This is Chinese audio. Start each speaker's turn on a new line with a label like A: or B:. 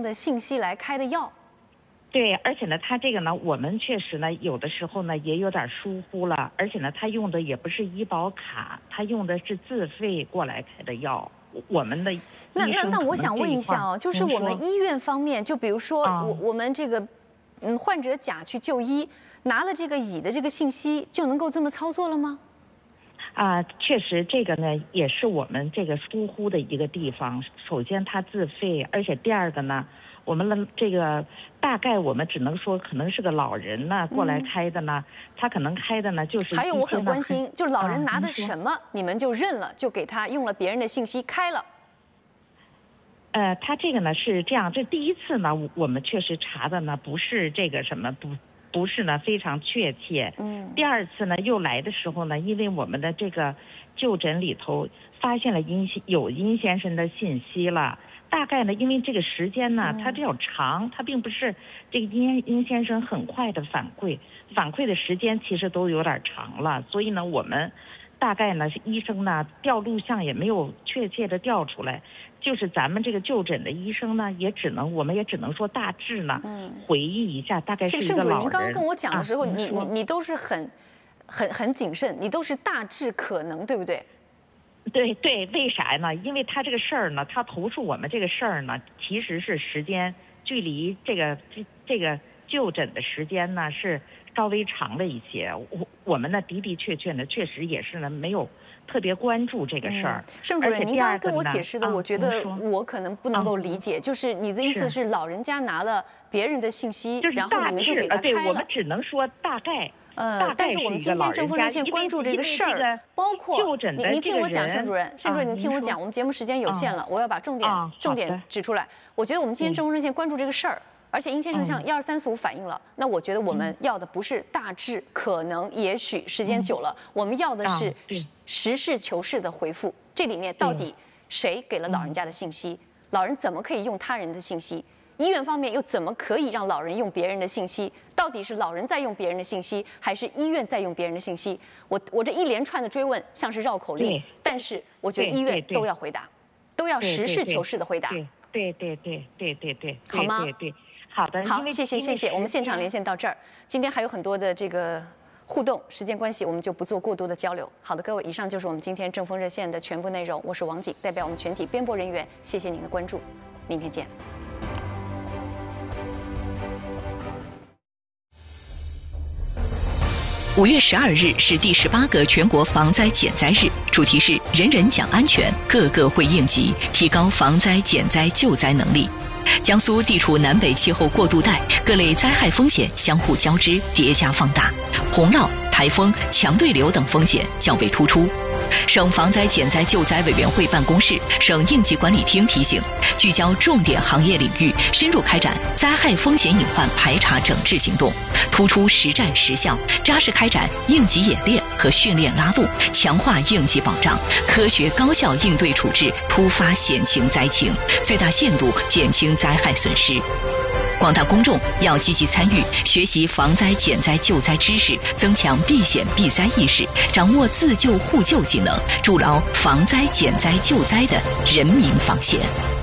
A: 的信息来开的药。
B: 对，而且呢，他这个呢，我们确实呢，有的时候呢也有点疏忽了，而且呢，他用的也不是医保卡，他用的是自费过来开的药。我们的
A: 那我想问一下哦，就是我们医院方面，就比如说我们这个患者甲去就医，拿了这个乙的这个信息，就能够这么操作了吗？
B: 确实这个呢也是我们这个疏忽的一个地方。首先他自费，而且第二个呢，我们的这个大概我们只能说可能是个老人呢过来开的呢，他可能开的呢就是
A: 还有我很关心，就老人拿的什么，你们就认了，就给他用了别人的信息开了。
B: 他这个呢是这样，这第一次呢我们确实查的呢不是这个什么不是呢非常确切。第二次呢又来的时候呢，因为我们的这个就诊里头发现了殷先生的信息了。大概呢，因为这个时间呢，它比较长，它并不是这个殷先生很快的反馈的时间其实都有点长了，所以呢，我们大概呢，医生呢调录像也没有确切的调出来，就是咱们这个就诊的医生呢，我们也只能说大致呢，回忆一下，大概是一个老人。
A: 您刚刚跟我讲的时候，你都是很谨慎，你都是大致可能，对不对？
B: 对，为啥呢？因为他这个事儿呢，他投诉我们这个事儿呢，其实是时间距离这个就诊的时间呢是稍微长了一些。我们呢的确呢，确实也是呢没有特别关注这个事儿。
A: 盛主任，您刚刚跟我解释的，我觉得我可能不能够理解，就是你的意思是老人家拿了别人的信息，然后你们就给他开了。
B: 对，我们只能说大概。
A: 但是我们今天正风热线关注这个事儿，包括您听我讲，盛主任，您听我讲，我们节目时间有限了，我要把重点指出来。我觉得我们今天正风热线关注这个事儿，而且殷先生向12345反映了，那我觉得我们要的不是大致可能也许时间久了，我们要的是实事求是的回复。这里面到底谁给了老人家的信息？老人怎么可以用他人的信息？医院方面又怎么可以让老人用别人的信息？到底是老人在用别人的信息，还是医院在用别人的信息？我这一连串的追问像是绕口令，但是我觉得医院都要回答，都要实事求是的回答。
B: 对，
A: 好吗？
B: 对，好的，
A: 好，谢谢，我们现场连线到这儿。今天还有很多的这个互动，时间关系我们就不做过多的交流。好的，各位，以上就是我们今天正风热线的全部内容。我是王景，代表我们全体编播人员，谢谢您的关注，明天见。
C: 5月12日是第18个全国防灾减灾日，主题是人人讲安全，个个会应急，提高防灾减灾救灾能力。江苏地处南北气候过渡带，各类灾害风险相互交织叠加放大，洪涝、台风、强对流等风险较为突出。省防灾减灾救灾委员会办公室、省应急管理厅提醒，聚焦重点行业领域，深入开展灾害风险隐患排查整治行动，突出实战实效，扎实开展应急演练和训练拉动，强化应急保障，科学高效应对处置突发险情灾情，最大限度减轻灾害损失。广大公众要积极参与，学习防灾减灾救灾知识，增强避险避灾意识，掌握自救互救技能，筑牢防灾减灾救灾的人民防线。